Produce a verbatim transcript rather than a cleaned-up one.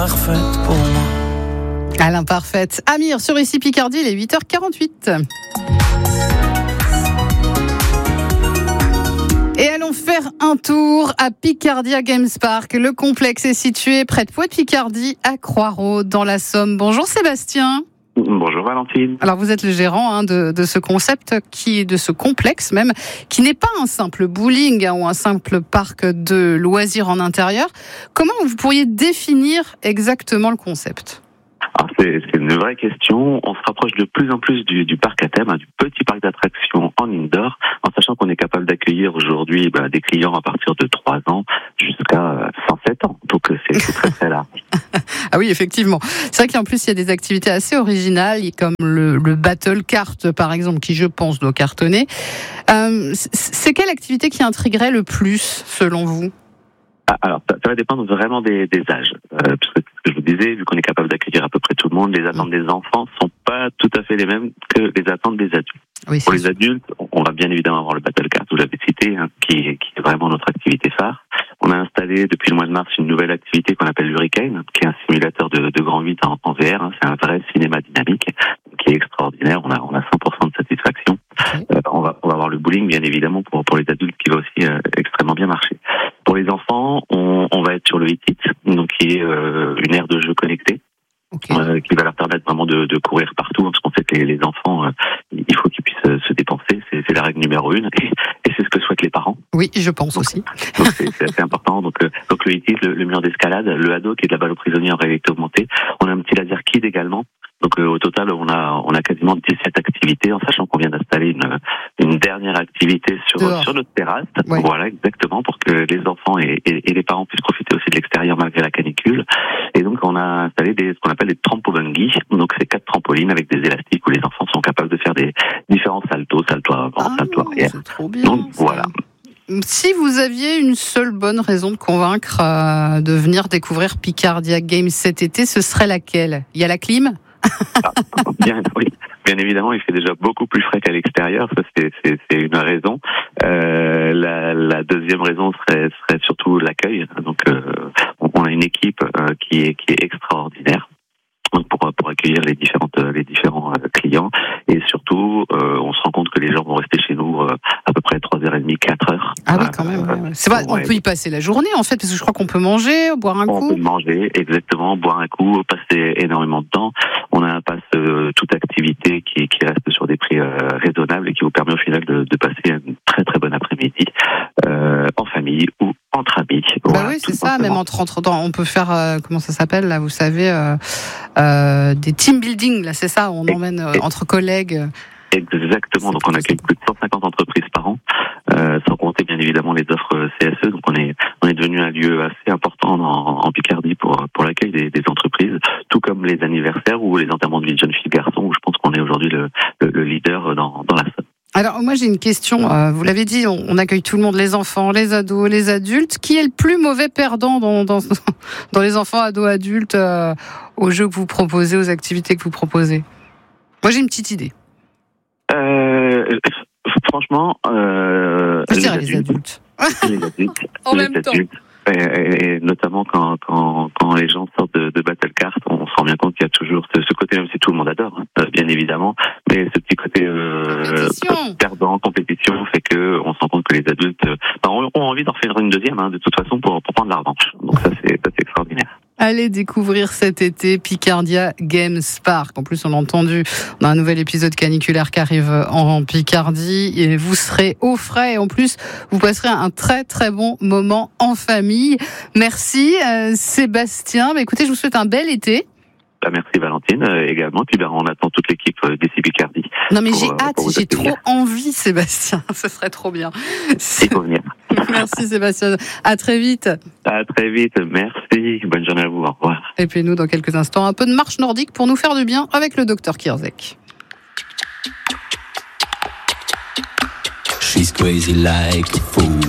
Parfaite pour moi. Alain Parfaite. Amir sur Ici Picardie, il est huit heures quarante-huit. Et allons faire un tour à Picardia Games Park. Le complexe est situé près de Poix-de-Picardie, à Croix-Rousse, dans la Somme. Bonjour Sébastien. Bonjour Valentine. Alors vous êtes le gérant hein, de, de ce concept, qui de ce complexe même, qui n'est pas un simple bowling hein, ou un simple parc de loisirs en intérieur. Comment vous pourriez définir exactement le concept ? Alors c'est, c'est une vraie question. On se rapproche de plus en plus du, du parc à thème, hein, du petit parc d'attractions en indoor, en sachant qu'on est capable d'accueillir aujourd'hui bah, des clients à partir de trois ans jusqu'à cent sept ans. Donc c'est, c'est très très large. Ah oui, effectivement. C'est vrai qu'en plus, il y a des activités assez originales, comme le, le Battle Kart, par exemple, qui, je pense, doit cartonner. Euh, c'est quelle activité qui intriguerait le plus, selon vous ? Alors, ça, ça va dépendre vraiment des, des âges. Euh, puisque, ce que je vous disais, vu qu'on est capable d'accueillir à peu près tout le monde, les attentes des enfants sont pas tout à fait les mêmes que les attentes des adultes. Oui, Pour les sûr. adultes, on va bien évidemment avoir le Battle Kart, vous l'avez cité, hein, qui, qui est vraiment notre activité phare. On a installé depuis le mois de mars une nouvelle activité qu'on appelle l'Hurricane, qui est un simulateur de, de grand vide en, en V R. Hein. C'est un vrai cinéma dynamique qui est extraordinaire. On a, on a cent pour cent de satisfaction. Okay. Euh, on va, on va avoir le bowling, bien évidemment, pour, pour les adultes, qui va aussi euh, extrêmement bien marcher. Pour les enfants, on, on va être sur le Hit-It, donc qui est euh, une aire de jeu connectée. Okay. Euh, qui va leur permettre vraiment de, de courir partout, parce qu'en fait les, les enfants, euh, il faut qu'ils puissent euh, se dépenser, c'est, c'est la règle numéro une, et, et c'est ce que souhaitent les parents. Oui, je pense donc, aussi. Donc c'est, c'est assez important. Donc, euh, donc le Hit-It, le, le mur d'escalade, le ado qui est de la balle aux prisonniers en réalité augmentée. On a un petit laser kid également. Donc euh, au total, on a on a quasiment dix-sept activités, en sachant qu'on vient d'installer une une dernière activité sur Dehors. sur notre terrasse. Ouais. Voilà, exactement, pour que les enfants et, et, et les parents puissent profiter aussi de l'extérieur malgré la canicule. Et donc on a installé des ce qu'on appelle des trampo-bungee. Donc c'est quatre trampolines avec des élastiques où les enfants sont capables de faire des différents saltos, saltos avant, ah, saltos arrière. C'est trop bien. Donc ça. voilà. Si vous aviez une seule bonne raison de convaincre euh, de venir découvrir Picardia Games cet été, ce serait laquelle ? Il y a la clim ? Ah, bien, oui. Bien évidemment, il fait déjà beaucoup plus frais qu'à l'extérieur. Ça, c'est, c'est, c'est une raison. Euh, la, la deuxième raison serait, serait surtout l'accueil. Donc, euh, on a une équipe euh, qui est qui est extraordinaire. Donc pour pour accueillir les différentes les différents euh, clients, et surtout euh, on se rend compte que les gens vont rester chez nous euh, à peu près trois heures trente, quatre heures. Ah oui, quand même. Ouais, ouais. C'est vrai, ouais. On peut y passer la journée en fait, parce que je crois qu'on peut manger, boire un on coup. On peut manger, exactement, boire un coup, passer énormément de temps. On a un pass euh, toute activité qui qui reste sur des prix euh, raisonnables et qui vous permet au final de, de passer une très très bonne après-midi euh, en famille ou entre amis. Bah voilà, oui, c'est ça. Même entre entre temps, on peut faire euh, comment ça s'appelle là, vous savez. Euh, Euh, des team building, là, c'est ça, on emmène euh, entre collègues. Exactement, donc on accueille plus de cent cinquante entreprises par an, euh, sans compter bien évidemment les offres C S E, donc on est on est devenu un lieu assez important en, en Picardie pour pour l'accueil des, des entreprises, tout comme les anniversaires ou les enterrements de vie de jeunes filles garçons, où je pense qu'on est aujourd'hui le, le, le leader dans, dans la salle. Alors moi j'ai une question, euh, vous l'avez dit, on, on accueille tout le monde, les enfants, les ados, les adultes. Qui est le plus mauvais perdant dans, dans, dans les enfants, ados, adultes, euh, aux jeux que vous proposez, aux activités que vous proposez ? Moi j'ai une petite idée. Euh, franchement, euh, je dirais les adultes. Les adultes. en les même adultes. temps. Et, et, et notamment quand, quand, quand les gens sortent de, de Battle Kart, on se rend bien compte qu'il y a toujours ce, ce côté, même si tout le monde adore, hein, bien évidemment, mais ce petit côté euh, perdant, compétition, fait que on se rend compte que les adultes euh, ont, ont envie d'en faire une deuxième, hein, de toute façon, pour, pour prendre la revanche. Donc ça c'est, ça, c'est extraordinaire. Allez découvrir cet été Picardia Games Park. En plus, on a entendu, on a un nouvel épisode caniculaire qui arrive en Picardie et vous serez au frais. Et en plus, vous passerez un très très bon moment en famille. Merci euh, Sébastien. Bah, écoutez, je vous souhaite un bel été. Bah, merci Valentine euh, également. Puis ben, on attend toute l'équipe euh, d'Ici Picardie. Non mais pour, j'ai euh, hâte, j'ai trop envie Sébastien. Ce serait trop bien. Il faut venir. Merci Sébastien. À très vite. À très vite. Merci. Bonne journée à vous. Au revoir. Et puis nous, dans quelques instants, un peu de marche nordique pour nous faire du bien avec le docteur Kierzek. She's crazy like a fool.